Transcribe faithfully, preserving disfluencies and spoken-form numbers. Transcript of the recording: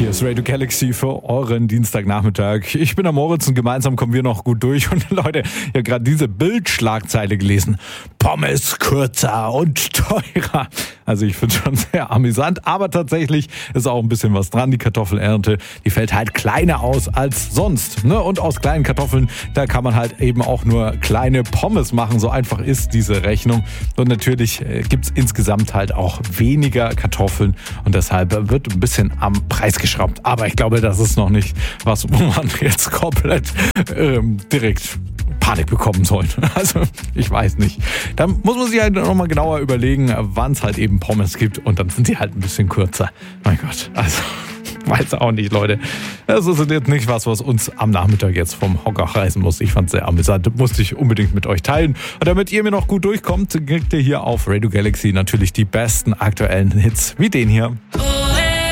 Hier ist Radio Galaxy für euren Dienstagnachmittag. Ich bin der Moritz und gemeinsam kommen wir noch gut durch. Und Leute, ich habe gerade diese Bildschlagzeile gelesen. Pommes kürzer und teurer. Also ich finde es schon sehr amüsant, aber tatsächlich ist auch ein bisschen was dran. Die Kartoffelernte, die fällt halt kleiner aus als sonst. Ne? Und aus kleinen Kartoffeln, da kann man halt eben auch nur kleine Pommes machen. So einfach ist diese Rechnung. Und natürlich gibt es insgesamt halt auch weniger Kartoffeln und deshalb wird ein bisschen am Preis geschraubt. Aber ich glaube, das ist noch nicht was, wo man jetzt komplett ähm, direkt Panik bekommen sollte. Also ich weiß nicht. Da muss man sich halt nochmal genauer überlegen, wann es halt eben Pommes gibt und dann sind sie halt ein bisschen kürzer. Mein Gott, also weiß auch nicht, Leute. Das ist jetzt nicht was, was uns am Nachmittag jetzt vom Hocker reißen muss. Ich fand es sehr amüsant. Musste ich unbedingt mit euch teilen. Und damit ihr mir noch gut durchkommt, kriegt ihr hier auf Radio Galaxy natürlich die besten aktuellen Hits wie den hier.